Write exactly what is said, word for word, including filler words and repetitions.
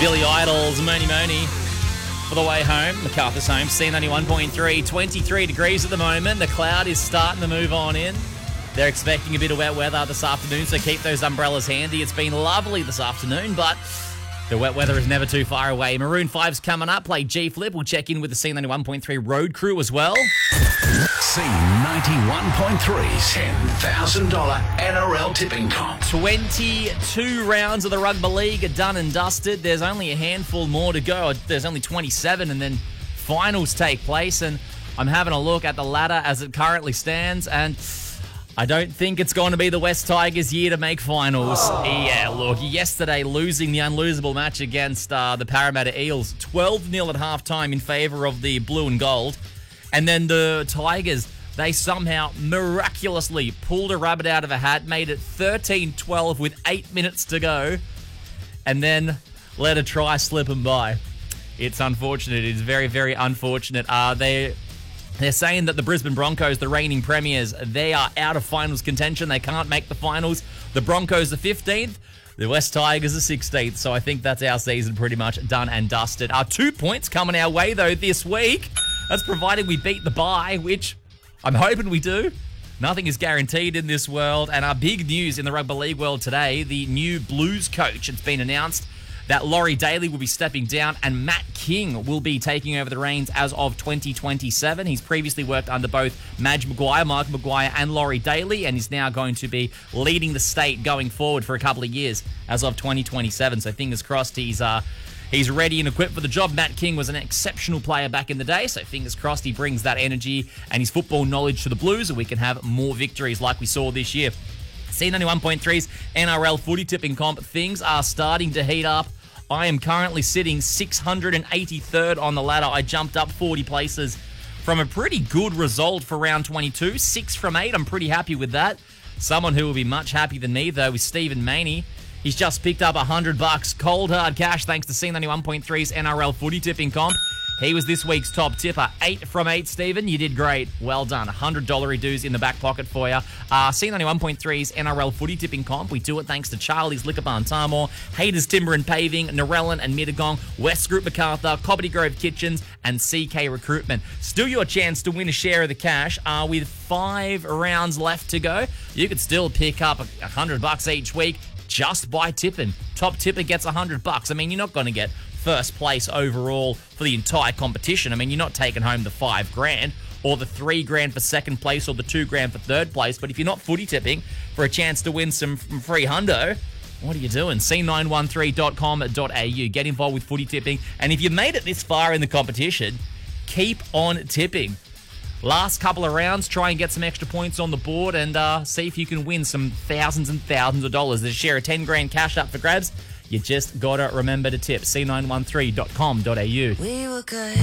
Billy Idol's Moni Moni for the way home. MacArthur's home, C ninety-one point three, twenty-three degrees at the moment. The cloud is starting to move on in. They're expecting a bit of wet weather this afternoon, so keep those umbrellas handy. It's been lovely this afternoon, but the wet weather is never too far away. Maroon five's coming up. Play G-Flip. We'll check in with the C ninety-one point three road crew as well. C ninety-one point three's ten thousand dollars N R L tipping comp. twenty-two rounds of the Rugby League are done and dusted. There's only a handful more to go. There's only twenty-seven, and then finals take place. And I'm having a look at the ladder as it currently stands, and I don't think it's going to be the West Tigers' year to make finals. Oh. Yeah, look, yesterday losing the unlosable match against uh, the Parramatta Eels, twelve nil at halftime in favour of the blue and gold. And then the Tigers, they somehow miraculously pulled a rabbit out of a hat, made it thirteen twelve with eight minutes to go, and then let a try slip them by. It's unfortunate. It is very, very unfortunate. Uh, they... They're saying that the Brisbane Broncos, the reigning premiers, they are out of finals contention. They can't make the finals. The Broncos are fifteenth. The West Tigers are sixteenth. So I think that's our season pretty much done and dusted. Our two points coming our way, though, this week. That's provided we beat the bye, which I'm hoping we do. Nothing is guaranteed in this world. And our big news in the rugby league world today, the new Blues coach. It's been announced that Laurie Daly will be stepping down and Matt King will be taking over the reins as of twenty twenty-seven. He's previously worked under both Madge Maguire, Mark Maguire and Laurie Daly, and is now going to be leading the state going forward for a couple of years as of twenty twenty-seven. So fingers crossed he's uh, he's ready and equipped for the job. Matt King was an exceptional player back in the day, so fingers crossed he brings that energy and his football knowledge to the Blues and we can have more victories like we saw this year. C ninety-one point three's N R L footy tipping comp. Things are starting to heat up. I am currently sitting six hundred eighty-third on the ladder. I jumped up forty places from a pretty good result for round twenty-two. Six from eight. I'm pretty happy with that. Someone who will be much happier than me, though, is Stephen Maney. He's just picked up one hundred bucks cold hard cash thanks to C ninety-one point three's N R L footy tipping comp. He was this week's top tipper. Eight from eight, Stephen. You did great. Well done. one hundred dollars dues in the back pocket for you. Uh, C ninety-one point three's N R L footy tipping comp. We do it thanks to Charlie's Liquor Barn Tamor, Hayter's Timber and Paving, Narellan and Mittagong, West Group MacArthur, Cobbity Grove Kitchens, and C K Recruitment. Still your chance to win a share of the cash. Uh, with five rounds left to go, you could still pick up one hundred bucks each week just by tipping. Top tipper gets one hundred bucks. I mean, you're not going to get first place overall for the entire competition. I mean, you're not taking home the five grand or the three grand for second place or the two grand for third place. But if you're not footy tipping for a chance to win some free hundo, what are you doing? C nine one three dot com dot a u. Get involved with footy tipping. And if you made it this far in the competition, keep on tipping. Last couple of rounds, try and get some extra points on the board and uh, see if you can win some thousands and thousands of dollars. There's a share of ten grand cash up for grabs. You just gotta remember to tip. C nine one three dot com dot a u. We were good.